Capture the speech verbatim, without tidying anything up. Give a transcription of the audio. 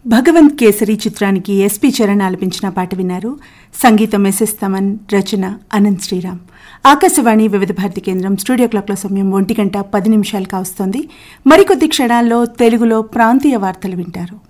భగవంత్ కేసరి చిత్రానికి ఎస్పి చరణ్ ఆలపించిన పాట విన్నారు. సంగీతం ఎస్ఎస్ తమన్, రచన అనంత్ శ్రీరామ్. ఆకాశవాణి వివిధ భారతి కేంద్రం స్టూడియో క్లాక్లో సమయం ఒంటి గంట పది నిమిషాలు కావస్తోంది. మరికొద్ది క్షణాల్లో తెలుగులో ప్రాంతీయ వార్తలు వింటారు.